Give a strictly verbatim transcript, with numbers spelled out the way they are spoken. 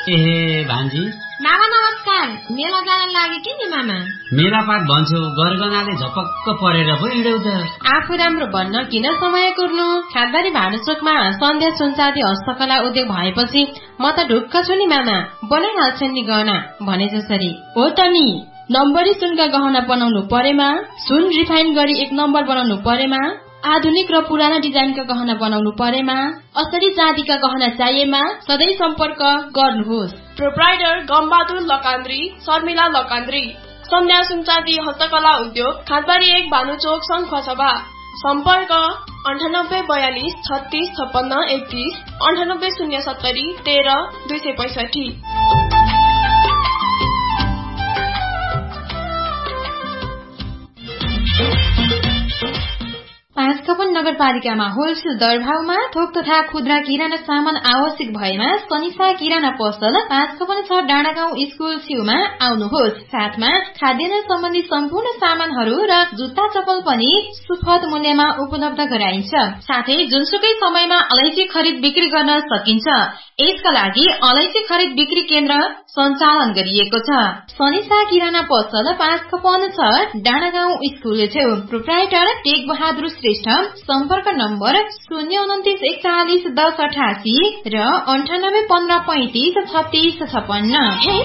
ए भान्जी मामा नमस्कार। मेला जान लागे कि नि मामा? मेलापात भन्छु गरगनाले झपक्क परेर पो हिँड्यौ त। आफू राम्रो भन्न किन समय कुर्नु। खादबारी भानुचोकमा सन्ध्या सुनचाँदी हस्तकला उद्योग भएपछि म त ढुक्क छु नि मामा। बनाइहाल्छन् नि गहना भने जसरी। हो त नि, नम्बरी सुनका गहना बनाउनु परेमा, सुन रिफाइन गरी एक नम्बर बनाउनु परेमा, आधुनिक र पुराना डिजाइनका गहना बनाउनु परेमा, असली चाँदीका गहना चाहिएमा सधैँ सम्पर्क गर्नुहोस्। प्रोप्राइटर गम्बहादुर लकान्द्री, शर्मिला लकान्द्री, सन्ध्या सुनचाँदी हस्तकला उद्योग, खादबारी एक, भानुचोक, शङ्खसभा। सम्पर्क अन्ठानब्बे बयालिस छत्तीस छप्पन्न एकतीस, अन्ठानब्बे शून्य सत्तरी तेह्र दुई सय पैसठी। पाँचकपन नगरपालिकामा होलसेल दरभावमा थोक तथा खुद्रा किराना सामान आवश्यक भएमा सनिसा किराना पसल पाँचकपन छ डाँडागाउँ स्कुल छेउमा आउनुहोस्। साथमा खाद्यान्न सम्बन्धी सम्पूर्ण सामानहरू र जुत्ता चप्पल पनि सुपथ मूल्यमा उपलब्ध गराइन्छ। साथै जुनसुकै समयमा अलैँची खरिद बिक्री गर्न सकिन्छ। यसका लागि अलैँची खरिद बिक्री केन्द्र सञ्चालन गरिएको छ। सनिसा किराना पसल पाँचकपन छ डाँडागाउँ स्कुल छेउ। Proprietor take Bahadur Shrestha. सम्पर्क नम्बर शून्य उन्तिस एकचालिस दस अठासी र अन्ठानब्बे पन्ध्र पैंतिस छत्तीस छपन्न।